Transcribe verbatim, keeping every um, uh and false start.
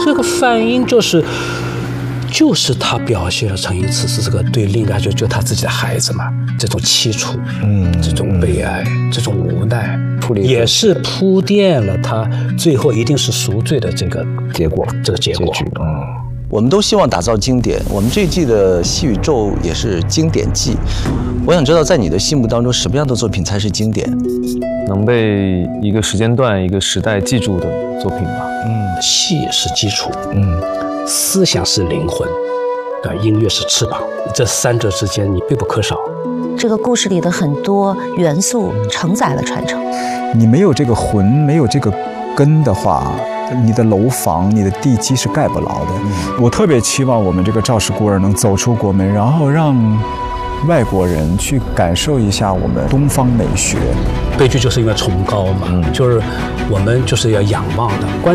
这个反应就是。就是他表现了陈寅慈是这个对另外就就他自己的孩子嘛，这种凄楚，嗯，这种悲哀，嗯、这种无奈，也是铺垫了他最后一定是赎罪的这个结果，这个结果。嗯， 我们都希望打造经典，我们这一季的戏宇宙也是经典季。我想知道，在你的心目当中，什么样的作品才是经典？ 能被一个时间段、一个时代记住的作品吧。 嗯，戏是基础，嗯。思想是灵魂，对，音乐是翅膀，这三者之间你必不可少。 这个故事里的很多元素承载了传承。 你没有这个魂，没有这个根的话，你的楼房、你的地基是盖不牢的。嗯、我特别期望我们这个赵氏孤儿能走出国门，然后让外国人去感受一下我们东方美学。 悲剧就是因为崇高嘛，嗯、就是我们就是要仰望的。关